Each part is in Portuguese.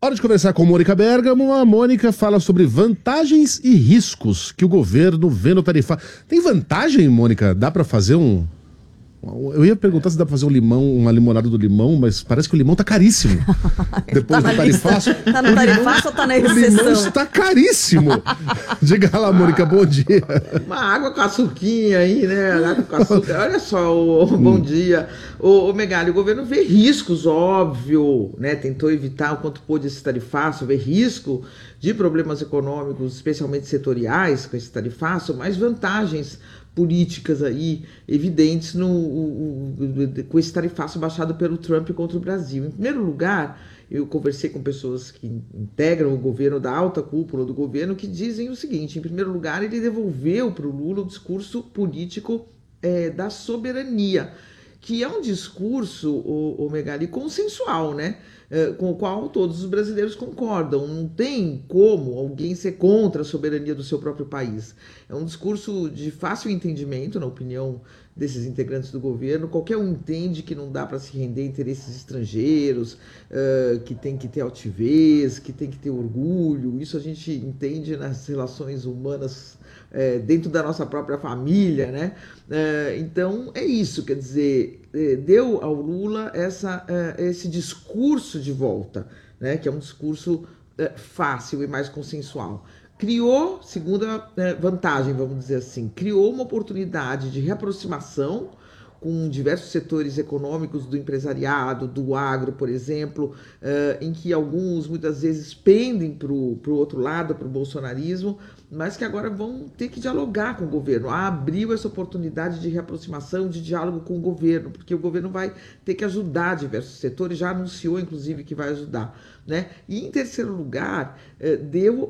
Hora de conversar com Mônica Bergamo. A Mônica fala sobre vantagens e riscos que o governo vê no tarifário. Tem vantagem, Mônica? Dá para fazer um... Eu ia perguntar se dá pra fazer um limão, uma limonada do limão, mas parece que o limão tá caríssimo. Depois do tarifaço. Tá no tarifaço ou tá na exceção? O limão está caríssimo. Diga lá, Mônica, bom dia. Uma água com açuquinha aí, né? Água com açúcar. Olha só, bom dia. Ô Megali, o governo vê riscos, óbvio, né? Tentou evitar o quanto pôde esse tarifaço, vê risco de problemas econômicos, especialmente setoriais, com esse tarifaço, mas vantagens políticas aí evidentes com esse tarifaço baixado pelo Trump contra o Brasil. Em primeiro lugar, eu conversei com pessoas que integram o governo, da alta cúpula do governo, que dizem o seguinte: em primeiro lugar, ele devolveu para o Lula o discurso político da soberania, que é um discurso, o Megali, consensual, né? Com o qual todos os brasileiros concordam. Não tem como alguém ser contra a soberania do seu próprio país. É um discurso de fácil entendimento, na opinião desses integrantes do governo. Qualquer um entende que não dá para se render a interesses estrangeiros, que tem que ter altivez, que tem que ter orgulho. Isso a gente entende nas relações humanas dentro da nossa própria família, né? Então é isso, quer dizer, deu ao Lula esse discurso de volta, né? Que é um discurso fácil e mais consensual. Criou, segunda vantagem, vamos dizer assim, criou uma oportunidade de reaproximação com diversos setores econômicos do empresariado, do agro, por exemplo, em que alguns muitas vezes pendem para o outro lado, para o bolsonarismo, mas que agora vão ter que dialogar com o governo. Abriu essa oportunidade de reaproximação, de diálogo com o governo, porque o governo vai ter que ajudar diversos setores, já anunciou, inclusive, que vai ajudar, né? E, em terceiro lugar, deu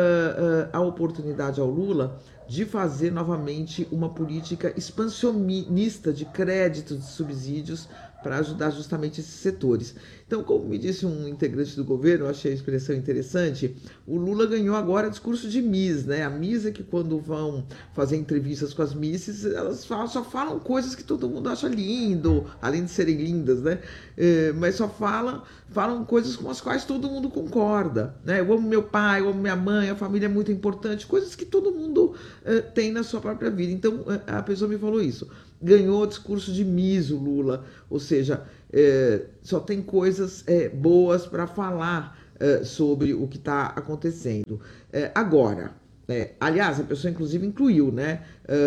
a oportunidade ao Lula de fazer novamente uma política expansionista de créditos, de subsídios, para ajudar justamente esses setores. Então, como me disse um integrante do governo, eu achei a expressão interessante, o Lula ganhou agora discurso de Miss, né? A Miss é que quando vão fazer entrevistas com as Misses, elas só falam coisas que todo mundo acha lindo, além de serem lindas, né? Mas só falam coisas com as quais todo mundo concorda, né? Eu amo meu pai, eu amo minha mãe, a família é muito importante, coisas que todo mundo tem na sua própria vida. Então, a pessoa me falou isso. Ganhou discurso de Miss o Lula, ou seja, só tem coisas boas para falar sobre o que está acontecendo. Agora, aliás, a pessoa inclusive incluiu, né?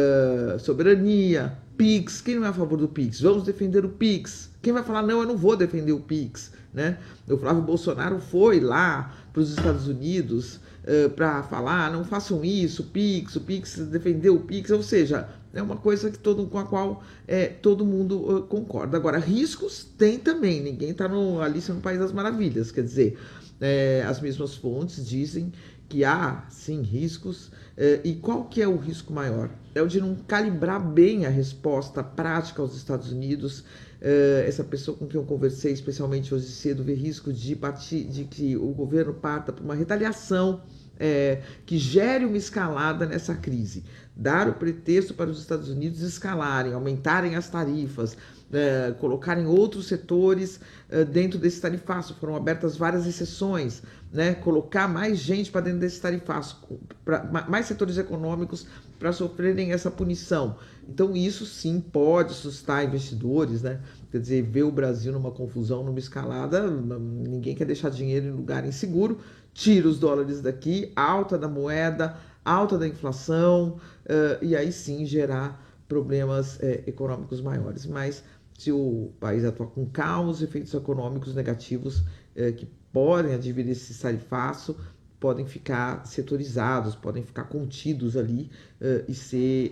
Soberania, PIX, quem não é a favor do PIX? Vamos defender o PIX. Quem vai falar, não, eu não vou defender o PIX, né? O Flávio Bolsonaro foi lá para os Estados Unidos para falar, não façam isso, o PIX defendeu o PIX, ou seja, é uma coisa com a qual todo mundo concorda. Agora, riscos tem também, ninguém está no Alice no País das Maravilhas, quer dizer, as mesmas fontes dizem que há, sim, riscos, e qual que é o risco maior? É o de não calibrar bem a resposta prática aos Estados Unidos. Essa pessoa com quem eu conversei, especialmente hoje cedo, vê risco de que o governo parta para uma retaliação que gere uma escalada nessa crise. Dar o pretexto para os Estados Unidos escalarem, aumentarem as tarifas, colocarem outros setores dentro desse tarifaço. Foram abertas várias exceções, né? Colocar mais gente para dentro desse tarifaço, mais setores econômicos para sofrerem essa punição. Então isso sim pode assustar investidores, né? Quer dizer, ver o Brasil numa confusão, numa escalada, ninguém quer deixar dinheiro em lugar inseguro, tira os dólares daqui, alta da moeda, alta da inflação, e aí sim gerar problemas econômicos maiores. Mas se o país atuar com calma, os efeitos econômicos negativos que podem advir desse tarifaço podem ficar setorizados, podem ficar contidos ali e ser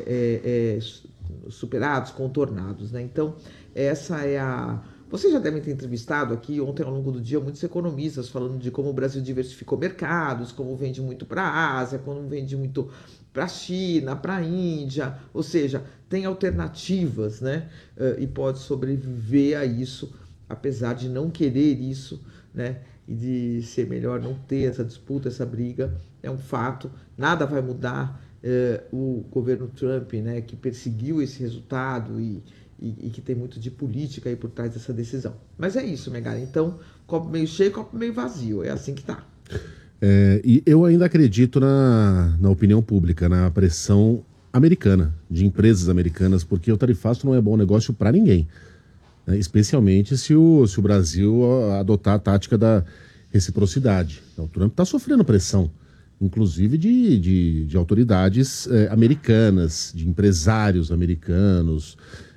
superados, contornados, né? Então, essa é a... Vocês já devem ter entrevistado aqui ontem ao longo do dia muitos economistas falando de como o Brasil diversificou mercados, como vende muito para a Ásia, como vende muito para a China, para a Índia, ou seja, tem alternativas, né? E pode sobreviver a isso, apesar de não querer isso, né? E de ser melhor não ter essa disputa, essa briga, é um fato, nada vai mudar. O governo Trump, né, que perseguiu esse resultado e e que tem muito de política aí por trás dessa decisão. Mas é isso, Megali. Então, copo meio cheio, copo meio vazio. É assim que tá. E eu ainda acredito na opinião pública, na pressão americana, de empresas americanas, porque o tarifaço não é bom negócio para ninguém, né? Especialmente se o Brasil adotar a tática da reciprocidade. Então, o Trump está sofrendo pressão, inclusive de autoridades americanas, de empresários americanos.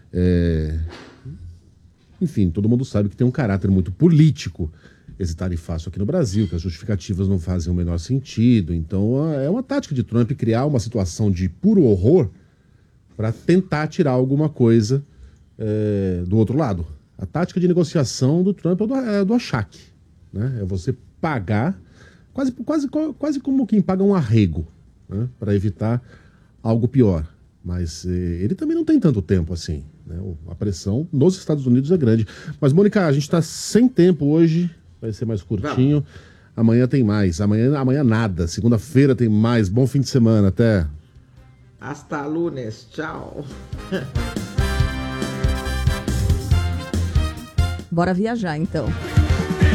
Enfim, todo mundo sabe que tem um caráter muito político esse tarifaço aqui no Brasil, que as justificativas não fazem o menor sentido. Então é uma tática de Trump criar uma situação de puro horror para tentar tirar alguma coisa do outro lado. A tática de negociação do Trump é do achaque, né? É você pagar quase como quem paga um arrego, né? Para evitar algo pior. Mas ele também não tem tanto tempo assim, né? A pressão nos Estados Unidos é grande. Mas, Mônica, a gente está sem tempo hoje. Vai ser mais curtinho. Amanhã tem mais. Amanhã nada. Segunda-feira tem mais. Bom fim de semana. Até. Hasta lunes. Tchau. Bora viajar, então.